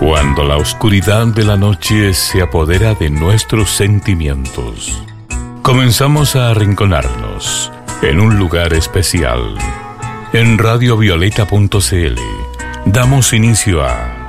Cuando la oscuridad de la noche se apodera de nuestros sentimientos, comenzamos a arrinconarnos en un lugar especial. En radiovioleta.cl damos inicio a